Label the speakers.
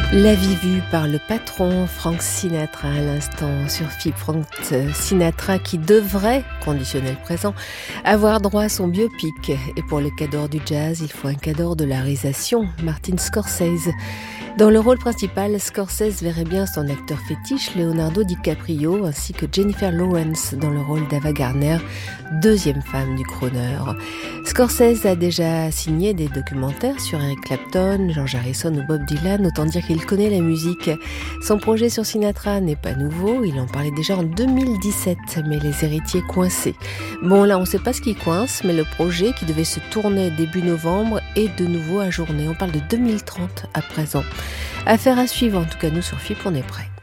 Speaker 1: La vie vue par le patron Frank Sinatra à l'instant sur FIP. Frank Sinatra qui devrait, conditionnel présent, avoir droit à son biopic. Et pour le cador du jazz, il faut un cador de la réalisation, Martin Scorsese. Dans le rôle principal, Scorsese verrait bien son acteur fétiche Leonardo DiCaprio ainsi que Jennifer Lawrence dans le rôle d'Ava Gardner, deuxième femme du crooner. Scorsese a déjà signé des documentaires sur Eric Clapton, George Harrison ou Bob Dylan, autant dire qu'il connaît la musique. Son projet sur Sinatra n'est pas nouveau, il en parlait déjà en 2017, mais les héritiers coincés. Bon là on ne sait pas ce qui coince, mais le projet qui devait se tourner début novembre est de nouveau ajourné. On parle de 2030 à présent. Affaire à suivre, en tout cas nous sur FIP on est prêts.